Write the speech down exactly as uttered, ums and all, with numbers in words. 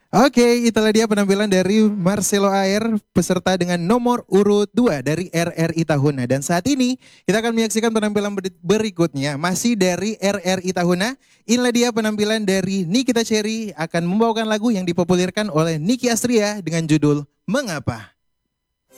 Oke, itulah dia penampilan dari Marcelo Aer peserta dengan nomor urut dua dari R R I Tahuna. Dan saat ini kita akan menyaksikan penampilan berikutnya masih dari R R I Tahuna. Inilah dia penampilan dari Nikita Cherry akan membawakan lagu yang dipopulerkan oleh Nicky Astria dengan judul Mengapa.